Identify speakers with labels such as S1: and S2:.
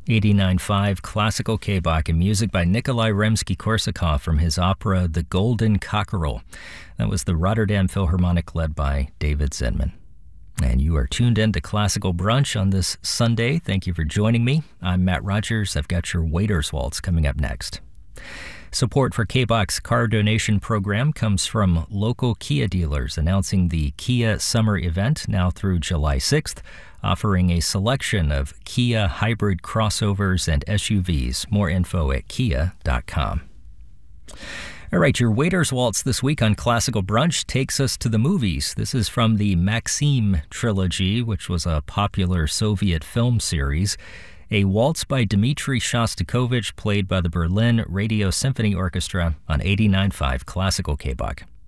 S1: 89.5 Classical K-Bach and music by Nikolai Rimsky-Korsakov from his opera The Golden Cockerel. That was the Rotterdam Philharmonic led by David Zinman. And you are tuned in to Classical Brunch on this Sunday. Thank you for joining me. I'm Matt Rogers. I've got your Waiter's Waltz coming up next. Support for K-Bach's car donation program comes from local Kia dealers announcing the Kia Summer Event now through July 6th, offering a selection of Kia hybrid crossovers and SUVs. More info at kia.com. All right, your Waiter's Waltz this week on Classical Brunch takes us to the movies. This is from the Maxim trilogy, which was a popular Soviet film series. A waltz by Dmitri Shostakovich, played by the Berlin Radio Symphony Orchestra on 89.5 Classical K-Bach.